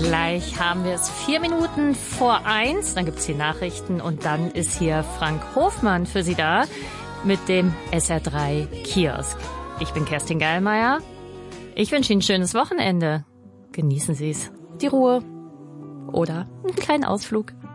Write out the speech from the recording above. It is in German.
Gleich haben wir es 4 Minuten vor 1. Dann gibt's die Nachrichten und dann ist hier Frank Hofmann für Sie da mit dem SR3 Kiosk. Ich bin Kerstin Geilmeier. Ich wünsche Ihnen ein schönes Wochenende. Genießen Sie es. Die Ruhe. Oder einen kleinen Ausflug.